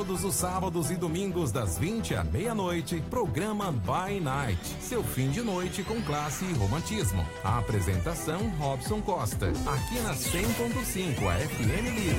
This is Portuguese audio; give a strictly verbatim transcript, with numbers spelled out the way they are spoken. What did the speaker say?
Todos os sábados e domingos das vinte à meia-noite, programa By Night. Seu fim de noite com classe e romantismo. A apresentação Robson Costa. Aqui na cem ponto cinco, a F M Líder.